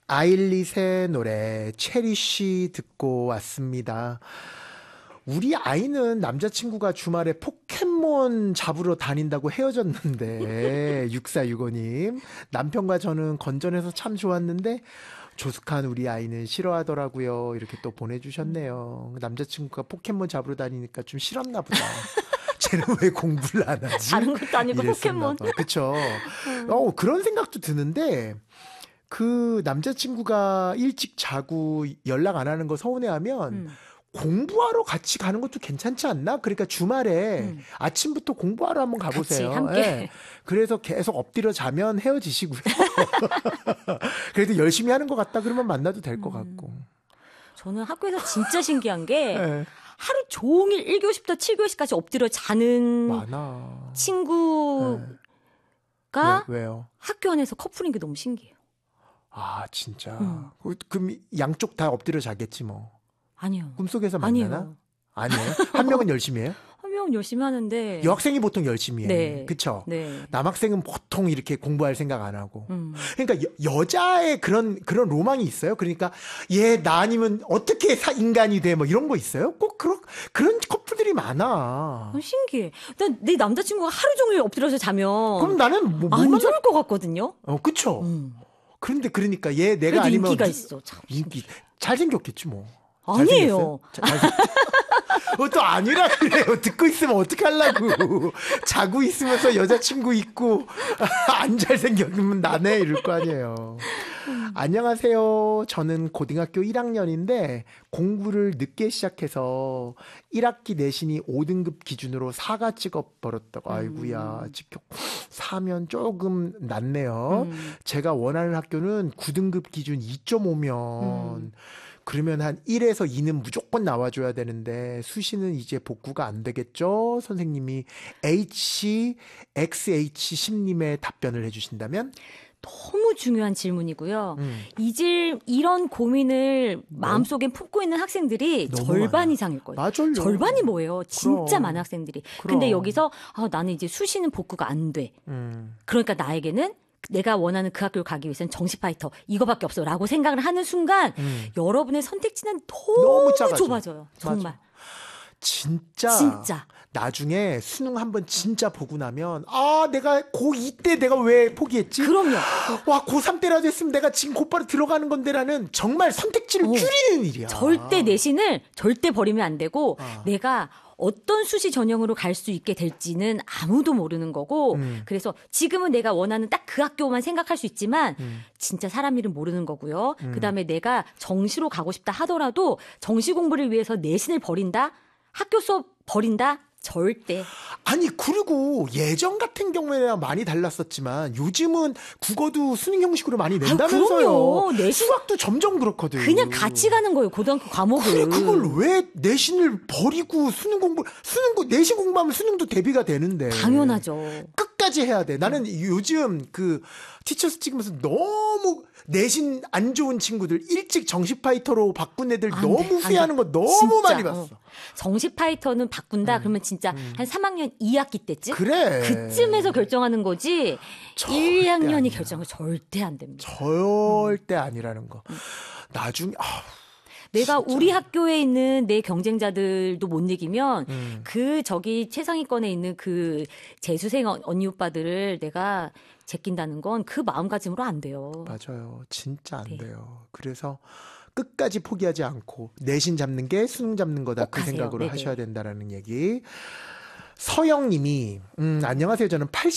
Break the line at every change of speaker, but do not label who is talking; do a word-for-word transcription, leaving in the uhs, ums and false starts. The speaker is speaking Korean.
아일릿의 노래 체리쉬 듣고 왔습니다. 우리 아이는 남자친구가 주말에 포켓몬 잡으러 다닌다고 헤어졌는데 육사육오 님 남편과 저는 건전해서 참 좋았는데 조숙한 우리 아이는 싫어하더라고요. 이렇게 또 보내주셨네요. 남자친구가 포켓몬 잡으러 다니니까 좀 싫었나 보다. 쟤는 왜 공부를 안 하지?
다른 것도 아니고 포켓몬.
그쵸. 어, 그런 생각도 드는데 그 남자친구가 일찍 자고 연락 안 하는 거 서운해하면 음. 공부하러 같이 가는 것도 괜찮지 않나? 그러니까 주말에 음. 아침부터 공부하러 한번 가보세요.
같이, 함께.
네. 그래서 계속 엎드려 자면 헤어지시고요. 그래도 열심히 하는 것 같다 그러면 만나도 될 것 음. 같고.
저는 학교에서 진짜 신기한 게 네. 하루 종일 일 교시부터 칠 교시까지 엎드려 자는
많아.
친구가
네. 왜, 왜요?
학교 안에서 커플인 게 너무 신기해요.
아 진짜. 음. 그럼 양쪽 다 엎드려 자겠지 뭐.
아니요.
꿈속에서 만나나? 아니에요. 아니에요? 한 명은 열심히 해요?
한 명은 열심히 하는데.
여학생이 보통 열심히 해.
네.
그쵸?
네.
남학생은 보통 이렇게 공부할 생각 안 하고.
음.
그러니까 여, 여자의 그런, 그런 로망이 있어요? 그러니까 얘, 나 아니면 어떻게 사, 인간이 돼? 뭐 이런 거 있어요? 꼭 그런, 그런 커플들이 많아.
어, 신기해. 난 내 남자친구가 하루 종일 엎드려서 자면.
그럼 나는 뭐,
안 좋을 것 같거든요?
어, 그쵸?
음.
그런데 그러니까 얘 내가 아니면.
인기가 있어. 참.
인기. 잘생겼겠지 뭐.
아니에요.
어, 또 아니라 그래요. 듣고 있으면 어떻게 하려고. 자고 있으면서 여자친구 있고 안 잘생겼으면 나네 이럴 거 아니에요. 음. 안녕하세요. 저는 고등학교 일 학년인데 공부를 늦게 시작해서 일 학기 내신이 오 등급 기준으로 사가 찍어버렸다고. 음. 아이고야. 직격 사면 조금 낮네요. 음. 제가 원하는 학교는 구 등급 기준 이 점 오면 음. 그러면 한 일에서 이는 무조건 나와줘야 되는데 수시는 이제 복구가 안 되겠죠? 선생님이 H, 엑스에이치 십님의 답변을 해주신다면?
너무 중요한 질문이고요.
음.
이 질, 이런 고민을 마음속에 품고 있는 학생들이 절반
많아.
이상일 거예요.
맞아요.
절반이 뭐예요? 진짜
그럼.
많은 학생들이.
그럼.
근데 여기서 아, 나는 이제 수시는 복구가 안 돼.
음.
그러니까 나에게는 내가 원하는 그 학교를 가기 위해서는 정시 파이터 이거밖에 없어 라고 생각을 하는 순간 음. 여러분의 선택지는 너무, 너무 좁아져요. 정말.
맞아. 진짜.
진짜.
나중에 수능 한번 진짜 보고 나면 아 내가 고이 때 내가 왜 포기했지?
그럼요.
와 고삼 때라도 했으면 내가 지금 곧바로 들어가는 건데라는 정말 선택지를 어. 줄이는 일이야.
절대 내신을 절대 버리면 안 되고 아. 내가 어떤 수시 전형으로 갈 수 있게 될지는 아무도 모르는 거고 음. 그래서 지금은 내가 원하는 딱 그 학교만 생각할 수 있지만 음. 진짜 사람 일은 모르는 거고요. 음. 그다음에 내가 정시로 가고 싶다 하더라도 정시 공부를 위해서 내신을 버린다? 학교 수업 버린다? 절대.
아니 그리고 예전 같은 경우에는 많이 달랐었지만 요즘은 국어도 수능 형식으로 많이 낸다면서요.
아, 내신...
수학도 점점 그렇거든.
그냥 같이 가는 거예요. 고등학교 과목을.
그래 그걸 왜 내신을 버리고 수능 공부 수능 내신 공부하면 수능도 대비가 되는데.
당연하죠.
끝까지 해야 돼. 나는 요즘 그 티처스 찍으면서 너무 내신 안 좋은 친구들 일찍 정시 파이터로 바꾼 애들 너무 돼, 후회하는 거 너무
진짜,
많이 봤어.
어. 정시 파이터는 바꾼다. 음, 그러면 진짜 음. 한 삼 학년 이 학기 때쯤?
그래.
그쯤에서 결정하는 거지. 일 학년이 아니야. 결정을 절대 안 됩니다.
절대 음. 아니라는 거. 음. 나중에 아,
내가
진짜.
우리 학교에 있는 내 경쟁자들도 못 이기면 음. 그 저기 최상위권에 있는 그 재수생 언니 오빠들을 내가 제낀다는 건 그 마음가짐으로 안 돼요.
맞아요. 진짜 안
네.
돼요. 그래서 끝까지 포기하지 않고 내신 잡는 게 수능 잡는 거다. 그
하세요.
생각으로
네네.
하셔야 된다라는 얘기. 서영님이 음, 안녕하세요. 저는 팔십